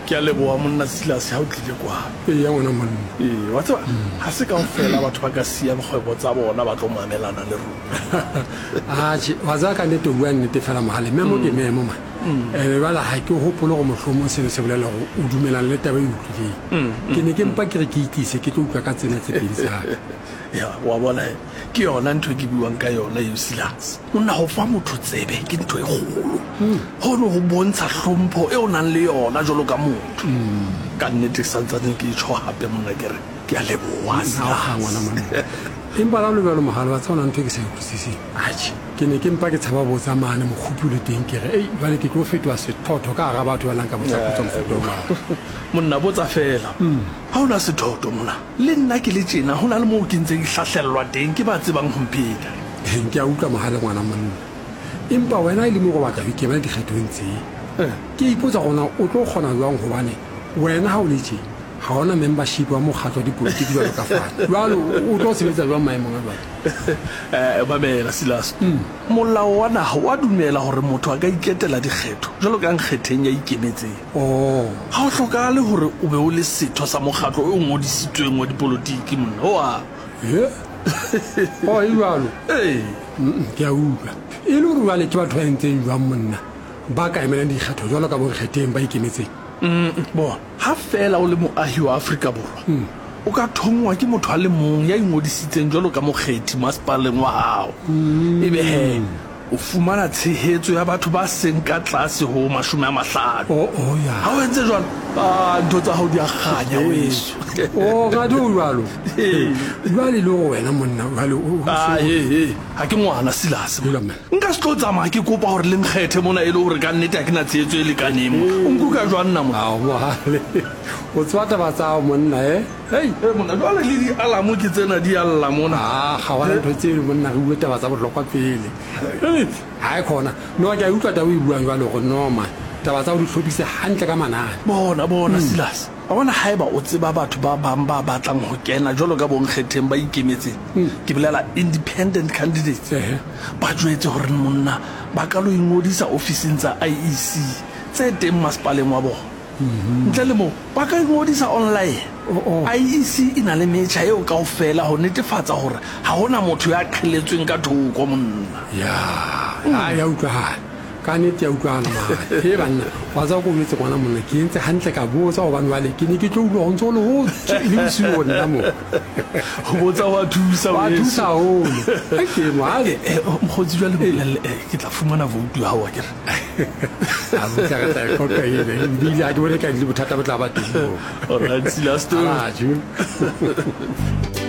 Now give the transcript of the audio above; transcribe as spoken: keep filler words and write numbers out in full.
ke a leboa monna Silas ha o tlile kwa e ya ngwana monna ee wa tseba ha se kaofela batho ba ka siya bokgwebo tsa bona ba tlo mamelana le rona a tje wa za ka nnete o bua nnete fela mohale memo ke memo man eh bala ha ke hopolo go mohlomo se se bolela go o dumelana le taba e utlwileng ke ne ke mpa ke re ke itlise ke tlo utlwa ka tsena tse pedi tsa ya wa bona ke yona ntho ke buang ka yona yo Silas monna ho fa motho tsebe ke ntho e kgolo hono ho bontsha hlompho e o nang le yona jolo ka motho ka nnete santsane ke tsho hape monna ke re ke a leboa ha ngwana monna empa la lebelo mohale wa tsona ntho ke se utlwisisi aje ke ne ke mpa ke tshaba botsa mane mo khupule teng ke re ei bale ke tlo fetwa sethotho ka ga batho ba lang ka botsa botsa mfuto wa monna botsa fela ha ona sethotho monna le nna ke le tjena hona le mo ke ntse ke hlahlellwa teng ke ba tsebang hompeta ke a utlwa mohale ngwana monna empa wena ile mo go batla ho ikema dikgethong tse ke ipotsa gona o tlo kgona jwang go bane wena ha o le tje ha ona membership wa mokgatlo wa dipolitiki jwalo ka fana jwalo o tlo sebetsa jwang maemong a jwalo eh babela Silas molao wa naha wa dumela hore motho a ka iketela dikgetho jwalo ka nkgetheng ya ikemetseng oh ha o hlokale hore o be o le setho sa mokgatlo o ngodisitsweng wa dipolitiki monna hoa ye oh e jwalo eh ke a utlwa e le hore ba le ke batho ba entseng jwang monna ba ka emela dikgetho jwalo ka bo kgetheng ba ikemetseng bo ha fela o le moahi wa Afrika Borwa o ka thongwa ke motho a le mong ya ingodisitseng jwalo ka mokgethi masepaleng wa hao ebe he o fumana tshehetso ya batho ba seng ka tlase ho mashome a mahlano oh oh ya ha o entse jwalo a ntho tsa hao di a kganya weso oh ga do jwalo jwale le wena monna jwale o ah he ha ke ngwana Silas nka se tlo tsamaya ke kopa hore le nkgethe mona e le hore ka nnete ha ke na tshehetso e lekaneng o nkuka jwang nna mona a mohale o tswata ba tsa monna eh hey monna jwale le di alamo ke tsena di alla mona ah ga wa ntho tse monna re bua taba tsa bohlokwa pele ha e khona no ka utlwa taba e bua jwalo go noma taba tsa go di hlopise hantle ka manane bona bona Silas a bona haeba o tseba batho ba bang ba batlang ho kena jwalo ka bonkgetheng ba ikemetseng ke bolela independent candidates ba jwetse hore monna ba ka lo ingodisa ofising tsa I E C tse teng masepaleng wa bona ntle le mo ba ka ingodisa online I E C ina le metjha eo kaofela ho netefatsa hore ha hona motho ya qheletsweng ka thoko monna ya ha ya utlwa ka nnete ya utlwana ma he banna wa za go metse gona monna ke ntse hantle ka botsa go bana bale ke ne ke tlo utlwa go ntse le ho le siwo nna mo go botsa wa thusa wa thusa ho ke male mkhotsi jwa le ke tla fumana vote ya hawa ke re a botsa ka ta ko ka ile ndi ya ke bone ka le bothata ba tla ba teng all right Silas ah ju